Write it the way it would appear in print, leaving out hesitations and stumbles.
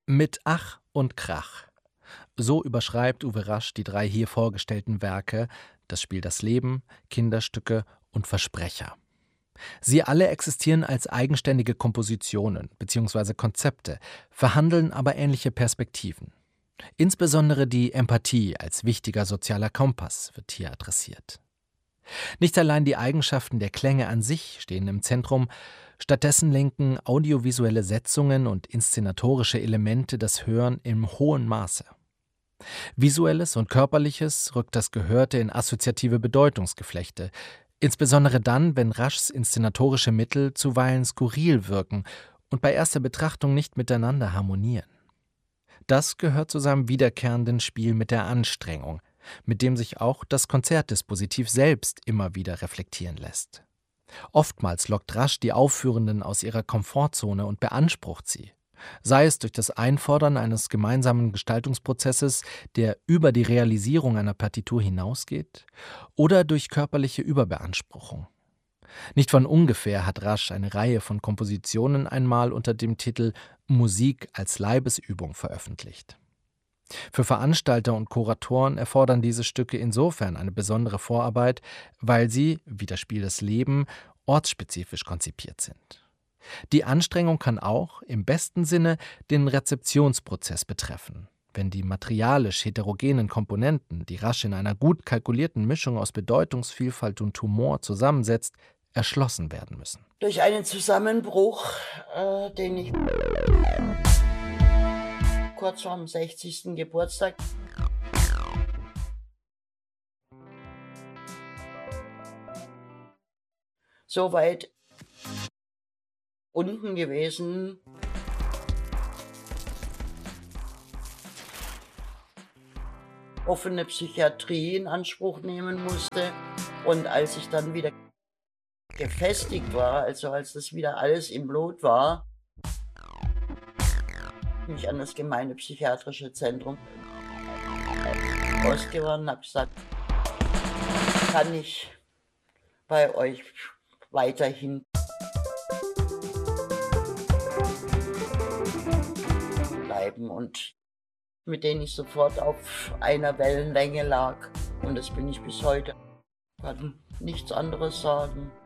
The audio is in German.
Mit Ach und Krach. So überschreibt Uwe Rasch die drei hier vorgestellten Werke: Das Spiel Das Leben, Kinderstücke und Versprecher. Sie alle existieren als eigenständige Kompositionen bzw. Konzepte, verhandeln aber ähnliche Perspektiven. Insbesondere die Empathie als wichtiger sozialer Kompass wird hier adressiert. Nicht allein die Eigenschaften der Klänge an sich stehen im Zentrum, stattdessen lenken audiovisuelle Setzungen und inszenatorische Elemente das Hören im hohen Maße. Visuelles und Körperliches rückt das Gehörte in assoziative Bedeutungsgeflechte, insbesondere dann, wenn Raschs inszenatorische Mittel zuweilen skurril wirken und bei erster Betrachtung nicht miteinander harmonieren. Das gehört zu seinem wiederkehrenden Spiel mit der Anstrengung, mit dem sich auch das Konzertdispositiv selbst immer wieder reflektieren lässt. Oftmals lockt Rasch die Aufführenden aus ihrer Komfortzone und beansprucht sie, sei es durch das Einfordern eines gemeinsamen Gestaltungsprozesses, der über die Realisierung einer Partitur hinausgeht, oder durch körperliche Überbeanspruchung. Nicht von ungefähr hat Rasch eine Reihe von Kompositionen einmal unter dem Titel »Musik als Leibesübung« veröffentlicht. Für Veranstalter und Kuratoren erfordern diese Stücke insofern eine besondere Vorarbeit, weil sie, wie das Spiel Das Leben, ortsspezifisch konzipiert sind. Die Anstrengung kann auch, im besten Sinne, den Rezeptionsprozess betreffen, wenn die materialisch heterogenen Komponenten, die Rasch in einer gut kalkulierten Mischung aus Bedeutungsvielfalt und Humor zusammensetzt, erschlossen werden müssen. Durch einen Zusammenbruch, den ich kurz vor dem 60. Geburtstag so weit unten gewesen, offene Psychiatrie in Anspruch nehmen musste. Und als ich dann wieder gefestigt war, also als das wieder alles im Blut war, mich an das Gemeine Psychiatrische Zentrum ausgewandt und habe gesagt, kann ich bei euch weiterhin bleiben, und mit denen ich sofort auf einer Wellenlänge lag, und das bin ich bis heute. Ich kann nichts anderes sagen.